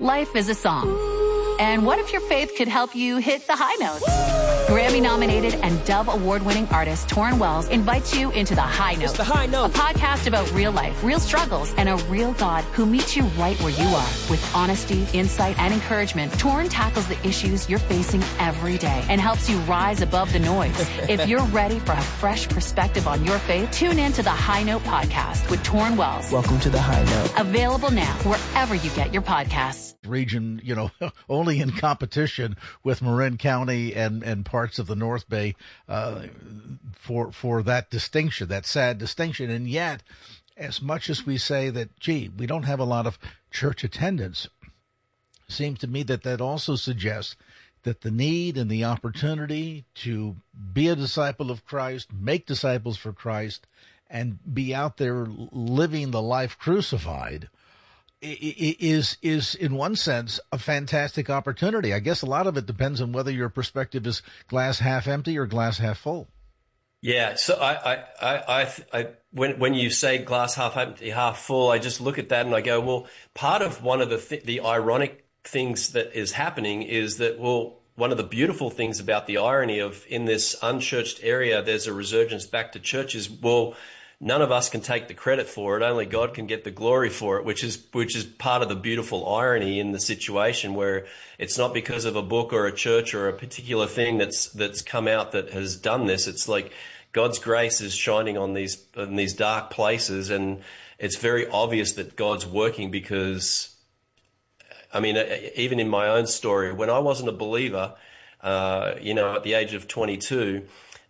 Life is a song. And what if your faith could help you hit the high notes? Grammy-nominated and Dove Award-winning artist Torrin Wells invites you into The High Note. It's The High Note. A podcast about real life, real struggles, and a real God who meets you right where you are. With honesty, insight, and encouragement, Torrin tackles the issues you're facing every day and helps you rise above the noise. If you're ready for a fresh perspective on your faith, tune in to The High Note podcast with Torrin Wells. Welcome to The High Note. Available now wherever you get your podcasts. Region, only in competition with Marin County and parts of the North Bay for that distinction, that sad distinction. And yet, as much as we say that, we don't have a lot of church attendance, it seems to me that also suggests that the need and the opportunity to be a disciple of Christ, make disciples for Christ, and be out there living the life crucified is in one sense a fantastic opportunity. I guess a lot of it depends on whether your perspective is glass half empty or glass half full. Yeah. So when you say glass half empty, half full, I just look at that and I go, well, part of one of the ironic things that is happening is that, one of the beautiful things about the irony of in this unchurched area, there's a resurgence back to churches. None of us can take the credit for it. Only God can get the glory for it, which is part of the beautiful irony in the situation, where it's not because of a book or a church or a particular thing that's come out that has done this. It's like God's grace is shining on these dark places, and it's very obvious that God's working because, even in my own story, when I wasn't a believer, at the age of 22,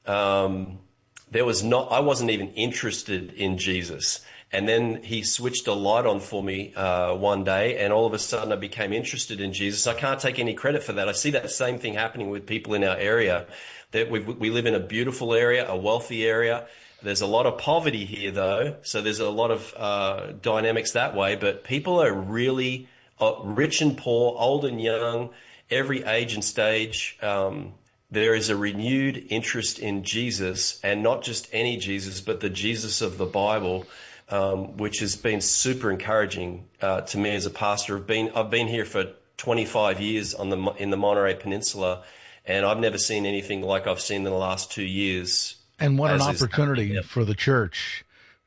I wasn't even interested in Jesus. And then he switched a light on for me one day, and all of a sudden I became interested in Jesus. I can't take any credit for that. I see that same thing happening with people in our area. That we live in a beautiful area, a wealthy area. There's a lot of poverty here, though, so there's a lot of dynamics that way. But people are really rich and poor, old and young, every age and stage. There is a renewed interest in Jesus, and not just any Jesus, but the Jesus of the Bible, which has been super encouraging to me as a pastor. I've been here for 25 years in the Monterey Peninsula, and I've never seen anything like I've seen in the last 2 years. And what an opportunity for the church,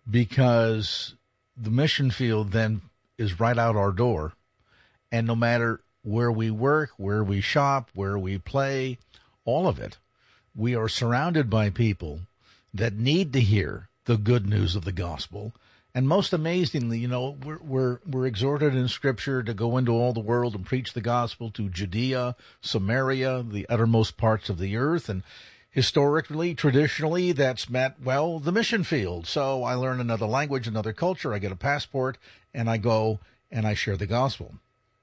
because the mission field then is right out our door, and no matter where we work, where we shop, where we play, all of it, we are surrounded by people that need to hear the good news of the gospel. And most amazingly, we're exhorted in Scripture to go into all the world and preach the gospel to Judea, Samaria, the uttermost parts of the earth. And historically, traditionally, that's meant, the mission field. So I learn another language, another culture, I get a passport, and I go and I share the gospel.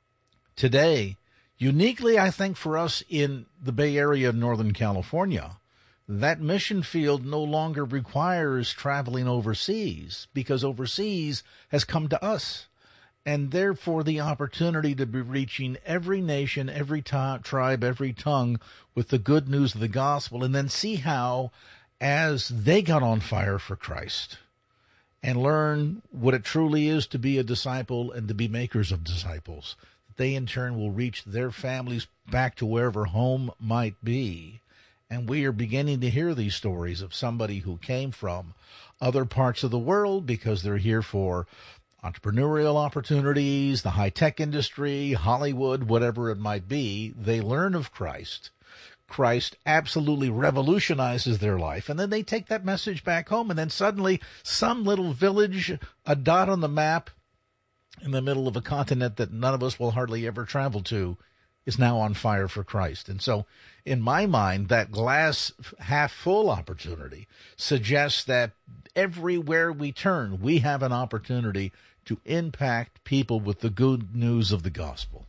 Today, uniquely, I think, for us in the Bay Area of Northern California, that mission field no longer requires traveling overseas, because overseas has come to us. And therefore, the opportunity to be reaching every nation, every tribe, every tongue with the good news of the gospel, and then see how, as they got on fire for Christ and learn what it truly is to be a disciple and to be makers of disciples, they in turn will reach their families back to wherever home might be. And we are beginning to hear these stories of somebody who came from other parts of the world because they're here for entrepreneurial opportunities, the high-tech industry, Hollywood, whatever it might be. They learn of Christ. Christ absolutely revolutionizes their life, and then they take that message back home, and then suddenly some little village, a dot on the map, in the middle of a continent that none of us will hardly ever travel to, is now on fire for Christ. And so, in my mind, that glass half full opportunity suggests that everywhere we turn, we have an opportunity to impact people with the good news of the gospel.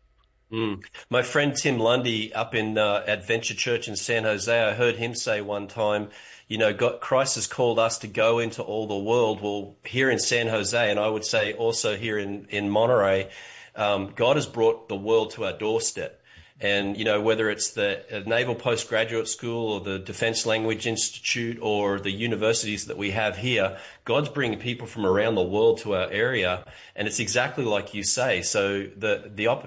My friend Tim Lundy up in Adventure Church in San Jose, I heard him say one time, Christ has called us to go into all the world. Well, here in San Jose, and I would say also here in Monterey, God has brought the world to our doorstep. And, whether it's the Naval Postgraduate School or the Defense Language Institute or the universities that we have here, God's bringing people from around the world to our area. And it's exactly like you say. So the